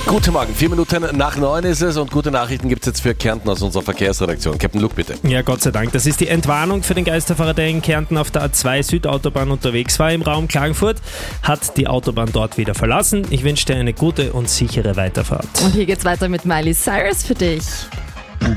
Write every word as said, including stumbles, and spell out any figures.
Guten Morgen, vier Minuten nach neun ist es und gute Nachrichten gibt es jetzt für Kärnten aus unserer Verkehrsredaktion. Captain Luke, bitte. Ja, Gott sei Dank. Das ist die Entwarnung für den Geisterfahrer, der in Kärnten auf der A zwei Südautobahn unterwegs war im Raum Klagenfurt, hat die Autobahn dort wieder verlassen. Ich wünsche dir eine gute und sichere Weiterfahrt. Und hier geht's weiter mit Miley Cyrus für dich.